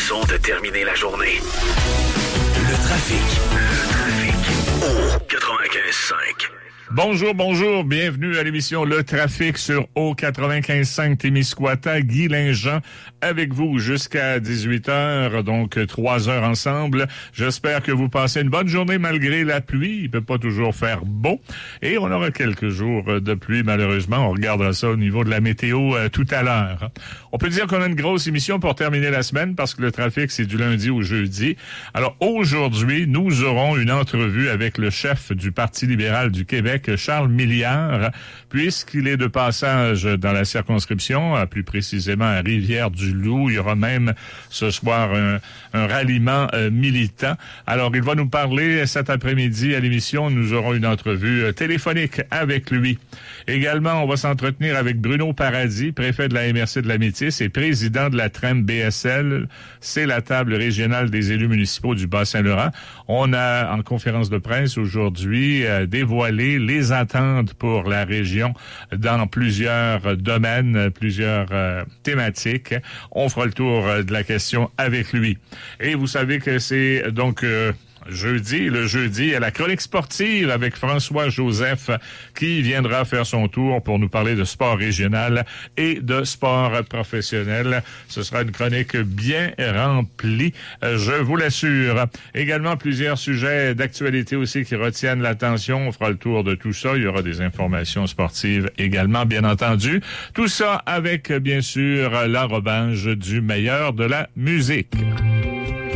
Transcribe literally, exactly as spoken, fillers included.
façon de terminer la journée. Le trafic. Le trafic. Au quatre-vingt-quinze cinq. Bonjour, bonjour, bienvenue à l'émission Le Trafic sur O quatre-vingt-quinze cinq Témiscouata. Guy Linjean avec vous jusqu'à dix-huit heures, donc trois heures ensemble. J'espère que vous passez une bonne journée malgré la pluie. Il peut pas toujours faire beau et on aura quelques jours de pluie malheureusement. On regardera ça au niveau de la météo euh, tout à l'heure. On peut dire qu'on a une grosse émission pour terminer la semaine parce que le trafic c'est du lundi au jeudi. Alors aujourd'hui, nous aurons une entrevue avec le chef du Parti libéral du Québec, Charles Milliard, puisqu'il est de passage dans la circonscription, plus précisément à Rivière-du-Loup. Il y aura même ce soir un, un ralliement euh, militant. Alors, il va nous parler cet après-midi à l'émission. Nous aurons une entrevue euh, téléphonique avec lui. Également, on va s'entretenir avec Bruno Paradis, préfet de la M R C de la Métis et président de la T R E M B S L. C'est la table régionale des élus municipaux du Bas-Saint-Laurent. On a, en conférence de presse aujourd'hui, euh, dévoilé les attentes pour la région dans plusieurs domaines, plusieurs euh, thématiques. On fera le tour euh, de la question avec lui. Et vous savez que c'est donc... Euh, Jeudi, le jeudi, à la chronique sportive avec François Joseph qui viendra faire son tour pour nous parler de sport régional et de sport professionnel. Ce sera une chronique bien remplie, je vous l'assure. Également, plusieurs sujets d'actualité aussi qui retiennent l'attention. On fera le tour de tout ça. Il y aura des informations sportives également, bien entendu. Tout ça avec, bien sûr, l'enrobage du meilleur de la musique.